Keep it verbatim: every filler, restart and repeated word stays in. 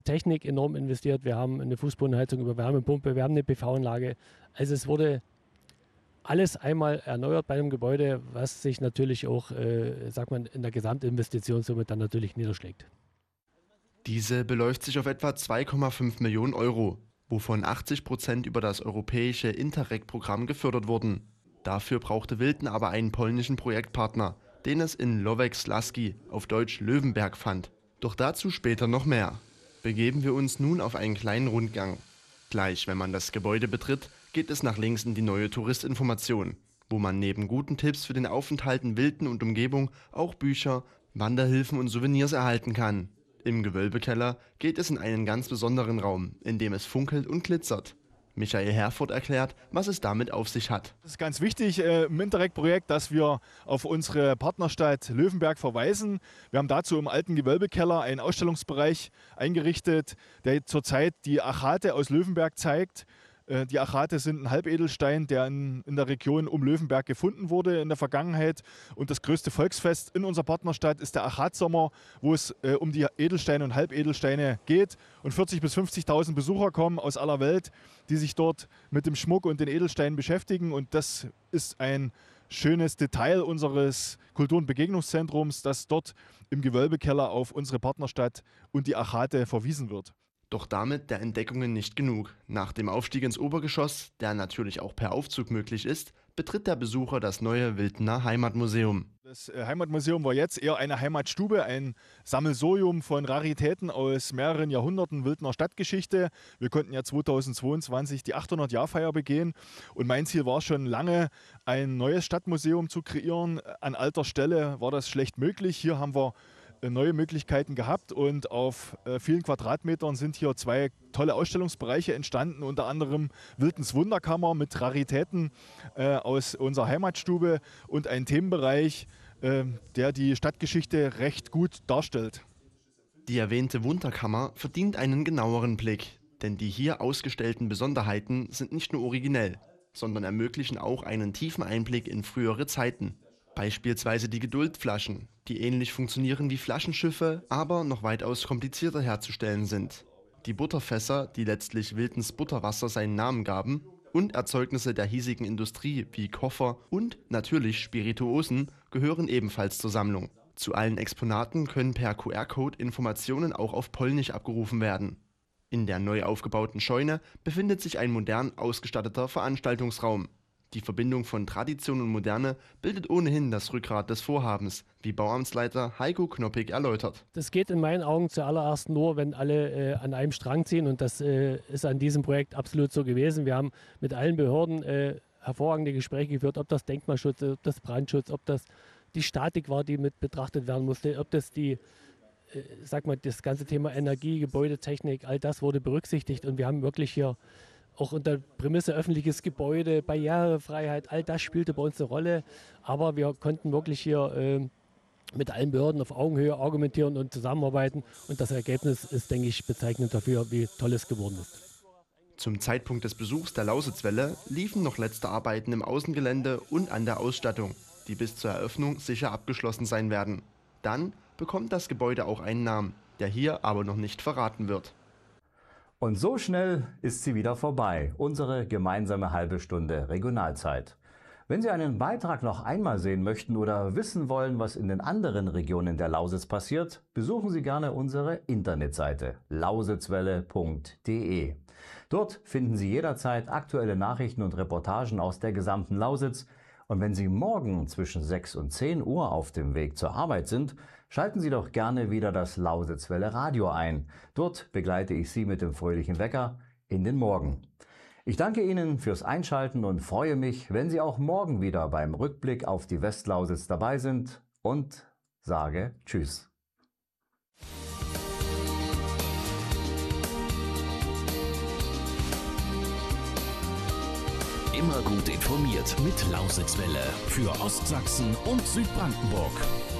Technik enorm investiert. Wir haben eine Fußbodenheizung über Wärmepumpe, wir haben eine P V-Anlage. Also es wurde alles einmal erneuert bei einem Gebäude, was sich natürlich auch, äh, sagt man, in der Gesamtinvestitionssumme dann natürlich niederschlägt. Diese beläuft sich auf etwa zwei Komma fünf Millionen Euro, wovon achtzig Prozent über das europäische Interreg-Programm gefördert wurden. Dafür brauchte Wilten aber einen polnischen Projektpartner, den es in Lowek Śląski, auf Deutsch Löwenberg, fand. Doch dazu später noch mehr. Begeben wir uns nun auf einen kleinen Rundgang. Gleich, wenn man das Gebäude betritt, geht es nach links in die neue Touristinformation, wo man neben guten Tipps für den Aufenthalt in Wilten und Umgebung auch Bücher, Wanderhilfen und Souvenirs erhalten kann. Im Gewölbekeller geht es in einen ganz besonderen Raum, in dem es funkelt und glitzert. Michael Herford erklärt, was es damit auf sich hat. Es ist ganz wichtig äh, im Interreg-Projekt, dass wir auf unsere Partnerstadt Löwenberg verweisen. Wir haben dazu im alten Gewölbekeller einen Ausstellungsbereich eingerichtet, der zurzeit die Achate aus Löwenberg zeigt. Äh, die Achate sind ein Halbedelstein, der in, in der Region um Löwenberg gefunden wurde in der Vergangenheit. Und das größte Volksfest in unserer Partnerstadt ist der Achatsommer, wo es äh, um die Edelsteine und Halbedelsteine geht. Und vierzigtausend bis fünfzigtausend Besucher kommen aus aller Welt, die sich dort mit dem Schmuck und den Edelsteinen beschäftigen. Und das ist ein schönes Detail unseres Kultur- und Begegnungszentrums, dass dort im Gewölbekeller auf unsere Partnerstadt und die Achate verwiesen wird. Doch damit der Entdeckungen nicht genug. Nach dem Aufstieg ins Obergeschoss, der natürlich auch per Aufzug möglich ist, betritt der Besucher das neue Wiltener Heimatmuseum. Das Heimatmuseum war jetzt eher eine Heimatstube, ein Sammelsurium von Raritäten aus mehreren Jahrhunderten Wiltener Stadtgeschichte. Wir konnten ja zweitausendzweiundzwanzig die achthundert-Jahr-Feier begehen und mein Ziel war schon lange, ein neues Stadtmuseum zu kreieren. An alter Stelle war das schlecht möglich. Hier haben wir neue Möglichkeiten gehabt und auf äh, vielen Quadratmetern sind hier zwei tolle Ausstellungsbereiche entstanden, unter anderem Wiltens Wunderkammer mit Raritäten äh, aus unserer Heimatstube und ein Themenbereich, äh, der die Stadtgeschichte recht gut darstellt. Die erwähnte Wunderkammer verdient einen genaueren Blick, denn die hier ausgestellten Besonderheiten sind nicht nur originell, sondern ermöglichen auch einen tiefen Einblick in frühere Zeiten. Beispielsweise die Geduldflaschen, die ähnlich funktionieren wie Flaschenschiffe, aber noch weitaus komplizierter herzustellen sind. Die Butterfässer, die letztlich Wiltens Butterwasser seinen Namen gaben, und Erzeugnisse der hiesigen Industrie wie Koffer und natürlich Spirituosen gehören ebenfalls zur Sammlung. Zu allen Exponaten können per Q R-Code Informationen auch auf Polnisch abgerufen werden. In der neu aufgebauten Scheune befindet sich ein modern ausgestatteter Veranstaltungsraum. Die Verbindung von Tradition und Moderne bildet ohnehin das Rückgrat des Vorhabens, wie Bauamtsleiter Heiko Knoppig erläutert. Das geht in meinen Augen zuallererst nur, wenn alle äh, an einem Strang ziehen und das äh, ist an diesem Projekt absolut so gewesen. Wir haben mit allen Behörden äh, hervorragende Gespräche geführt, ob das Denkmalschutz, ob das Brandschutz, ob das die Statik war, die mit betrachtet werden musste, ob das die, äh, sag mal, das ganze Thema Energie, Gebäudetechnik, all das wurde berücksichtigt und wir haben wirklich hier auch unter Prämisse öffentliches Gebäude, Barrierefreiheit, all das spielte bei uns eine Rolle. Aber wir konnten wirklich hier äh, mit allen Behörden auf Augenhöhe argumentieren und zusammenarbeiten. Und das Ergebnis ist, denke ich, bezeichnend dafür, wie toll es geworden ist. Zum Zeitpunkt des Besuchs der Lausitzwelle liefen noch letzte Arbeiten im Außengelände und an der Ausstattung, die bis zur Eröffnung sicher abgeschlossen sein werden. Dann bekommt das Gebäude auch einen Namen, der hier aber noch nicht verraten wird. Und so schnell ist sie wieder vorbei, unsere gemeinsame halbe Stunde Regionalzeit. Wenn Sie einen Beitrag noch einmal sehen möchten oder wissen wollen, was in den anderen Regionen der Lausitz passiert, besuchen Sie gerne unsere Internetseite lausitzwelle punkt de. Dort finden Sie jederzeit aktuelle Nachrichten und Reportagen aus der gesamten Lausitz. Und wenn Sie morgen zwischen sechs und zehn Uhr auf dem Weg zur Arbeit sind, schalten Sie doch gerne wieder das Lausitzwelle Radio ein. Dort begleite ich Sie mit dem fröhlichen Wecker in den Morgen. Ich danke Ihnen fürs Einschalten und freue mich, wenn Sie auch morgen wieder beim Rückblick auf die Westlausitz dabei sind und sage Tschüss. Immer gut informiert mit Lausitzwelle für Ostsachsen und Südbrandenburg.